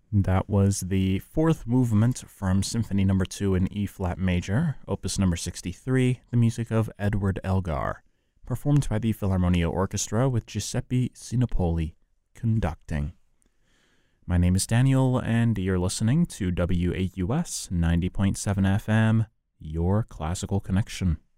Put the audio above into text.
That was the fourth movement from Symphony No. 2 in E-flat major, opus number 63, the music of Edward Elgar, performed by the Philharmonia Orchestra with Giuseppe Sinopoli conducting. My name is Daniel, and you're listening to WAUS 90.7 FM, your classical connection.